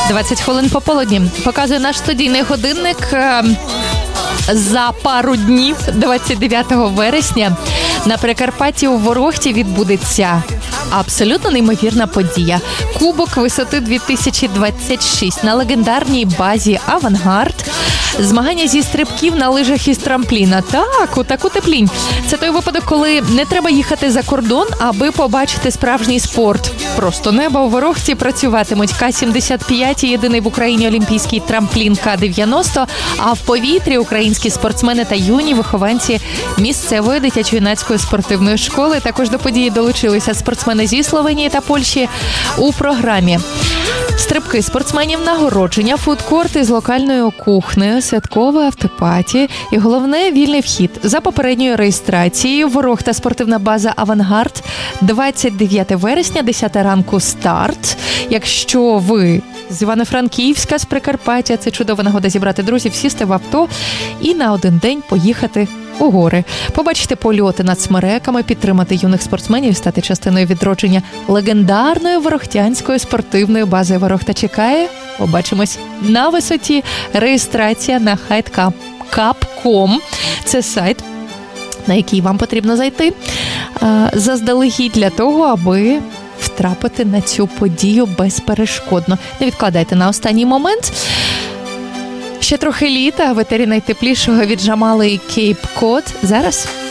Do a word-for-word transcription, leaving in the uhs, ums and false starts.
двадцять хвилин пополудні. Показує наш студійний годинник. За пару днів, двадцять дев'ятого вересня, на Прикарпатті у Ворохті відбудеться абсолютно неймовірна подія. Кубок висоти дві тисячі двадцять шість на легендарній базі «Авангард». Змагання зі стрибків на лижах із трампліна. Так, у таку теплінь. Це той випадок, коли не треба їхати за кордон, аби побачити справжній спорт. Просто небо у Ворохті працюватимуть Ка сімдесят п'ять, єдиний в Україні олімпійський трамплін Ка дев'яносто, а в повітрі українські спортсмени та юні вихованці місцевої дитячо-юнацької спортивної школи. Також до події долучилися спортсмени зі Словенії та Польщі у програмі. Стрибки спортсменів, нагородження, фудкорти з локальною кухнею, святкове автопаті і головне – вільний вхід. За попередньою реєстрацією Ворохта спортивна база «Авангард», двадцять дев'ятого вересня, десята ранку старт. Якщо ви з Івано-Франківська, з Прикарпаття, це чудова нагода зібрати друзів, сісти в авто і на один день поїхати у гори. Побачити польоти над смереками, підтримати юних спортсменів і стати частиною відродження легендарної ворохтянської спортивної бази. Ворохта чекає. Побачимось на висоті. Реєстрація на хайт кап крапка ком. Це сайт, на який вам потрібно зайти заздалегідь для того, аби втрапити на цю подію безперешкодно. Не відкладайте на останній момент. Ще трохи літа, в етері найтеплішого від Джамали і Кейп Код. Зараз